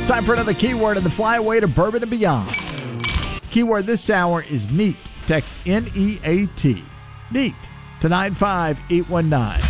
time for another keyword in the Flyaway to Bourbon and Beyond. Keyword this hour is NEAT. Text NEAT. NEAT to 95819.